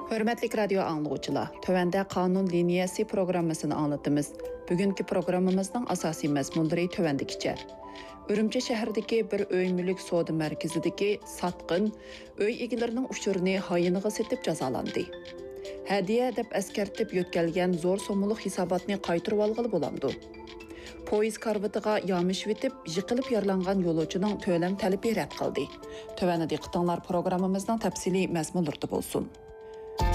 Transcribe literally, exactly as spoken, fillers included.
Hörmətli radio anlıqçılar, tövəndə qanun liniyası proqrammasını anlatımız. Bugünkü proqramımızın asasi məzmunları tövəndikicə. Ürümçi şəhərdəki bir öy mülk soda mərkəzidəki satqın öy egilərinin uçurunu hayınığa setib cazalandı. Hədiyə dəb əskərtib yötkəlgən zor somuluq hesabatını qaytırıb alğılı bulamdı. Poyez karvıtığa yamış vitib, yıqılıb yarlanğan yolcuның töləm tələbi rədd qıldı. Tövəndə diqqətinlər proqramımızdan təfsili məzmunlarda bolsun.